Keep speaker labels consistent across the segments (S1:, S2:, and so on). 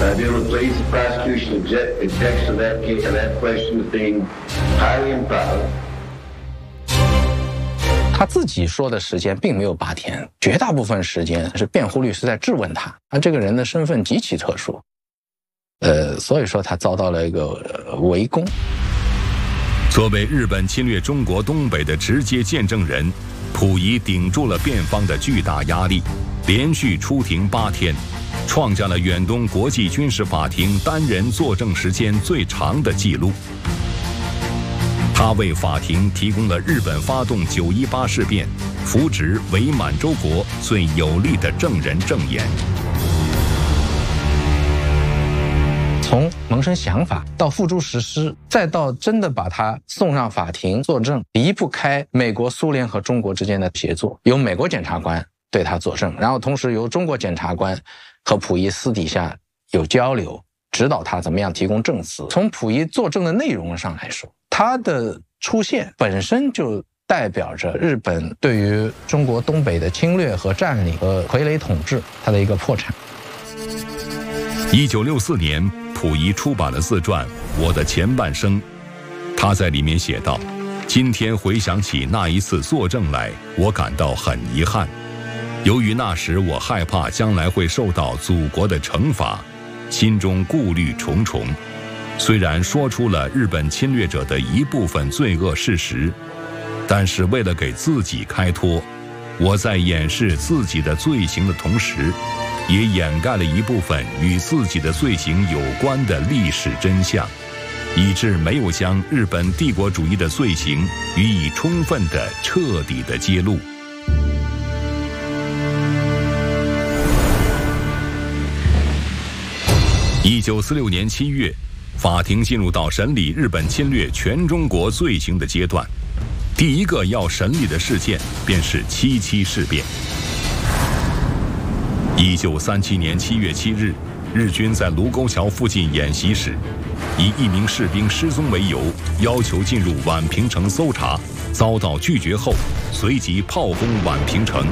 S1: Be able to please the prosecution objects to that case, that question as being highly improper.
S2: 他自己说的时间并没有8天，绝大部分时间是辩护律师在质问他，这个人的身份极其特殊，所以说他遭到了一个围攻。
S3: 作为日本侵略中国东北的直接见证人，溥仪顶住了辩方的巨大压力，连续出庭8天，创下了远东国际军事法庭单人作证时间最长的纪录。他为法庭提供了日本发动918事变、扶植伪满洲国最有力的证人证言。
S2: 从萌生想法到付诸实施，再到真的把他送上法庭作证，离不开美国、苏联和中国之间的协作，由美国检察官对他作证，然后同时由中国检察官和溥仪私底下有交流，指导他怎么样提供证词。从溥仪作证的内容上来说，他的出现本身就代表着日本对于中国东北的侵略和占领和傀儡统治它的一个破产。
S3: 1964年，溥仪出版了自传《我的前半生》，他在里面写道：今天回想起那一次作证来，我感到很遗憾。由于那时我害怕将来会受到祖国的惩罚，心中顾虑重重。虽然说出了日本侵略者的一部分罪恶事实，但是为了给自己开脱，我在掩饰自己的罪行的同时，也掩盖了一部分与自己的罪行有关的历史真相，以致没有将日本帝国主义的罪行予以充分的、彻底的揭露。1946年7月，法庭进入到审理日本侵略全中国罪行的阶段，第一个要审理的事件便是7·7事变。1937年7月7日，日军在卢沟桥附近演习时，以一名士兵失踪为由，要求进入宛平城搜查，遭到拒绝后，随即炮轰宛平城。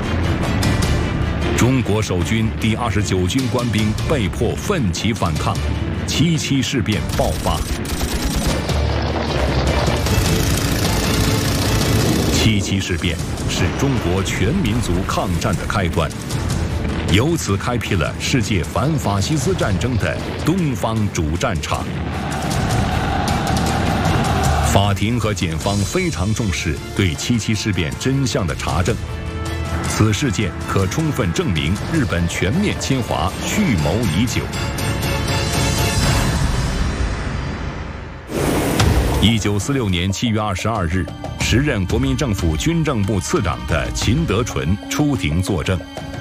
S3: 中国守军第29军官兵被迫奋起反抗，7·7事变爆发。7·7事变是中国全民族抗战的开端，由此开辟了世界反法西斯战争的东方主战场。法庭和检方非常重视对7·7事变真相的查证，此事件可充分证明日本全面侵华蓄谋已久。1946年7月22日，时任国民政府军政部次长的秦德纯出庭作证。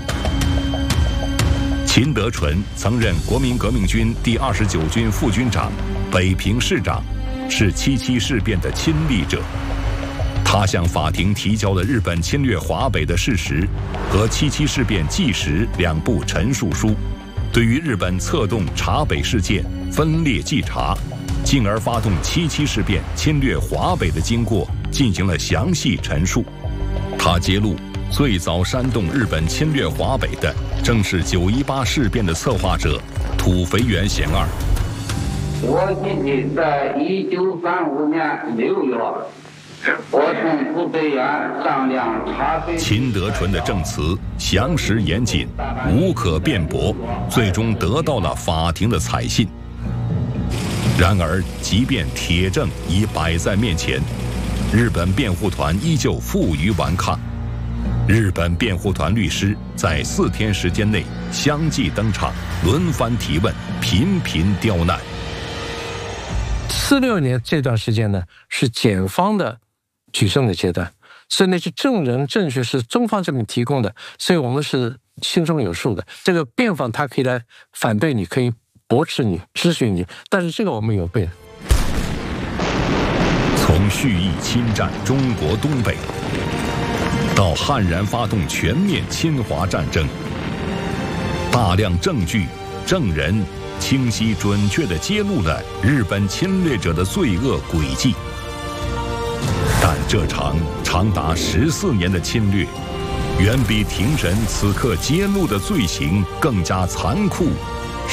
S3: 秦德纯曾任国民革命军第29军副军长、北平市长，是7·7事变的亲历者。他向法庭提交了日本侵略华北的事实和7·7事变纪实2部陈述书，对于日本策动察北事件、分裂稽查，进而发动7·7事变侵略华北的经过进行了详细陈述。他揭露，最早煽动日本侵略华北的正是9·18事变的策划者土肥原贤二。
S4: 我自己在1935年6月，我从土肥原上梁察北。
S3: 秦德纯的证词详实严谨，无可辩驳，最终得到了法庭的采信。然而，即便铁证已摆在面前，日本辩护团依旧负隅顽抗。日本辩护团律师在4天时间内相继登场，轮番提问，频频刁难。
S5: 46年这段时间呢，是检方的举证的阶段，所以那些证人证据是中方这边提供的，所以我们是心中有数的。这个辩方他可以来反对你，可以驳斥你、质询你，但是这个我们有备。
S3: 从蓄意侵占中国东北，到悍然发动全面侵华战争，大量证据、证人清晰准确地揭露了日本侵略者的罪恶轨迹。但这场长达14年的侵略，远比庭审此刻揭露的罪行更加残酷